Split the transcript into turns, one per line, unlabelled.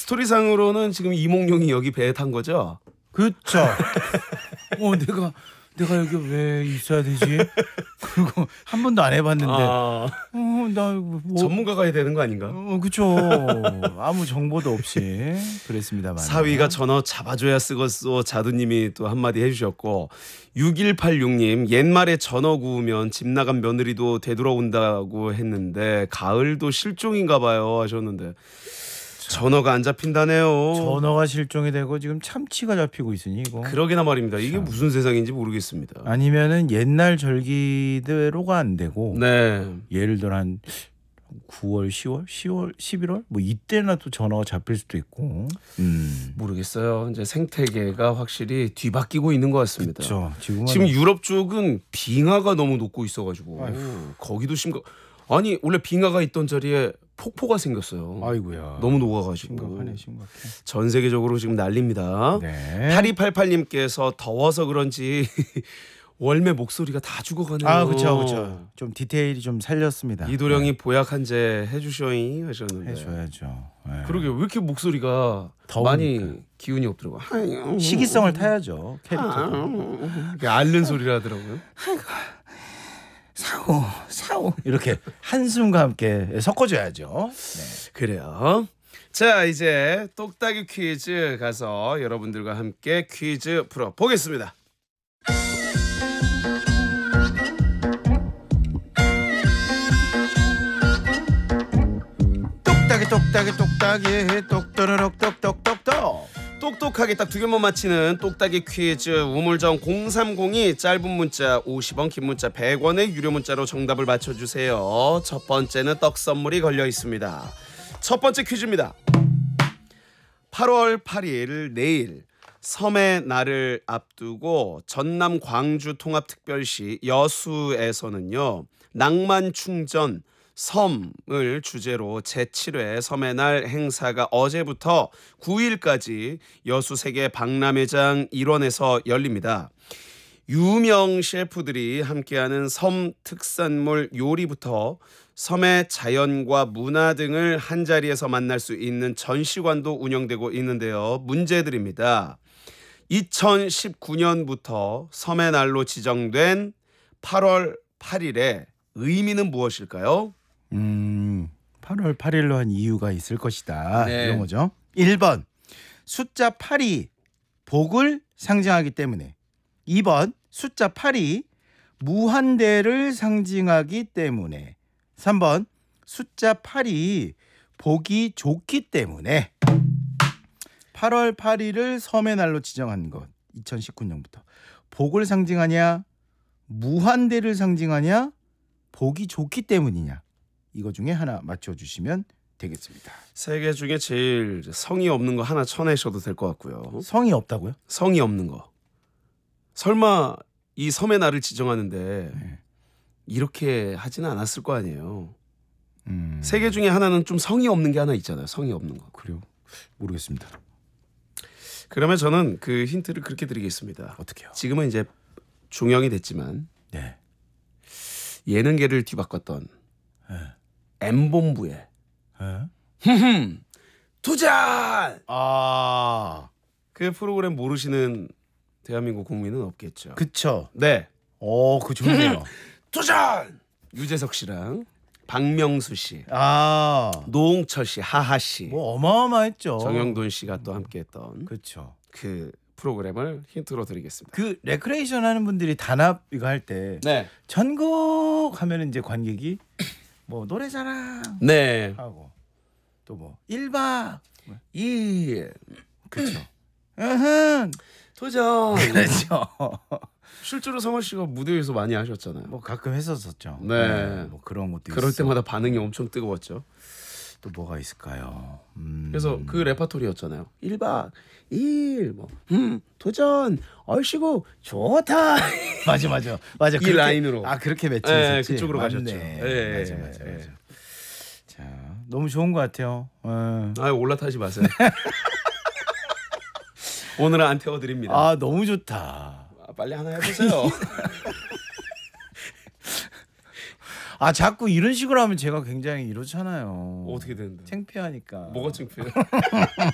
스토리상으로는 지금 이몽룡이 여기 배에 탄 거죠?
그렇죠. 내가 여기 왜 있어야 되지? 그리고 한 번도 안 해봤는데. 나 뭐,
전문가가 해야 되는 거 아닌가?
그렇죠. 아무 정보도 없이 그랬습니다만.
사위가 전어 잡아줘야 쓰겄소 자두님이 또 한마디 해주셨고 6186님 옛말에 전어 구우면 집 나간 며느리도 되돌아온다고 했는데 가을도 실종인가 봐요 하셨는데 전어가 안 잡힌다네요.
전어가 실종이 되고 지금 참치가 잡히고 있으니 이거.
그러게나 말입니다. 이게 무슨 세상인지 모르겠습니다.
아니면은 옛날 절기대로가 안 되고
네.
예를 들어 한 9월, 10월, 11월 뭐 이때나 또 전어가 잡힐 수도 있고.
모르겠어요. 이제 생태계가 확실히 뒤바뀌고 있는 것 같습니다.
그렇죠.
지금 유럽 쪽은 빙하가 너무 녹고 있어가지고 거기도 아니 원래 빙하가 있던 자리에 폭포가 생겼어요.
아이고야.
너무 녹아가지고.
심각해.
전 세계적으로 지금 난립니다.
네.
8288님께서 더워서 그런지 월매 목소리가 다 죽어가네요.
아, 그렇죠. 좀 디테일이 좀 살렸습니다.
이도령이 보약 한 제 해주셔잉 하셨는데.
해줘야죠. 네.
그러게 왜 이렇게 목소리가
더우니까.
많이 기운이 없더라고.
시기성을 타야죠. 캐릭터.
앓는 소리를 하더라고요.
사오 이렇게 한숨과 함께 섞어줘야죠. 네.
그래요. 자 이제 똑딱이 퀴즈 가서 여러분들과 함께 퀴즈 풀어보겠습니다.
똑딱이 똑떠르륵 똑똑똑똑.
똑똑하게 딱 두 개만 맞히는 똑딱이 퀴즈 우물정 0302 짧은 문자 50원 긴 문자 100원의 유료 문자로 정답을 맞춰주세요. 첫 번째는 떡 선물이 걸려 있습니다. 첫 번째 퀴즈입니다. 8월 8일 내일 섬의 날을 앞두고 전남 광주 통합특별시 여수에서는요 낭만 충전 섬을 주제로 제7회 섬의 날 행사가 어제부터 9일까지 여수 세계 박람회장 일원에서 열립니다. 유명 셰프들이 함께하는 섬 특산물 요리부터 섬의 자연과 문화 등을 한자리에서 만날 수 있는 전시관도 운영되고 있는데요. 문제드립니다. 2019년부터 섬의 날로 지정된 8월 8일의 의미는 무엇일까요?
8월 8일로 한 이유가 있을 것이다.
네.
이런 거죠. 1번 숫자 8이 복을 상징하기 때문에. 2번 숫자 8이 무한대를 상징하기 때문에. 3번 숫자 8이 복이 좋기 때문에. 8월 8일을 섬의 날로 지정한 것 2019년부터 복을 상징하냐 무한대를 상징하냐 복이 좋기 때문이냐 이거 중에 하나 맞춰주시면 되겠습니다.
세 개 중에 제일 성의 없는 거 하나 쳐내셔도 될 것 같고요.
성이 없다고요?
성의 없는 거. 설마 이 섬의 날을 지정하는데 이렇게 하지는 않았을 거 아니에요. 세 개 중에 하나는 좀 성의 없는 게 하나 있잖아요. 성의 없는 거.
그래요? 모르겠습니다.
그러면 저는 그 힌트를 그렇게 드리겠습니다.
어떻게요?
지금은 이제 중형이 됐지만
네.
예능계를 뒤바꿨던
네.
M본부의
네?
도전!
아,
그 프로그램 모르시는 대한민국 국민은 없겠죠.
그쵸.
네.
그 좋네요.
도전! 유재석 씨랑 박명수 씨,
아,
노홍철 씨, 하하 씨,
뭐 어마어마했죠.
정영돈 씨가 또 함께했던
그렇죠.
그 프로그램을 힌트로 드리겠습니다.
그 레크레이션 하는 분들이 단합 이거 할 때
네.
전곡 하면 이제 관객이 뭐 노래자랑
네.
하고 또 뭐 1박
이
그렇죠. 으흠.
도전.
그렇죠.
실제로 성화 씨가 무대에서 많이 하셨잖아요.
뭐 가끔 했었었죠.
네.
뭐 그런 것도
그럴
있어.
때마다 반응이 엄청 뜨거웠죠.
또 뭐가 있을까요?
그래서 그 레파토리였잖아요. 1박 2일 뭐 도전 얼씨구 좋다.
맞아.
이
그렇게,
라인으로.
그렇게
네,
매치했었지.
그쪽으로
맞네.
가셨죠. 네,
맞아.
네.
자, 너무 좋은 것 같아요.
올라타지 마세요. 오늘은 안 태워드립니다.
너무 좋다.
빨리 하나 해보세요.
자꾸 이런 식으로 하면 제가 굉장히 이렇잖아요.
어떻게 되는데?
창피하니까.
뭐가 창피해요?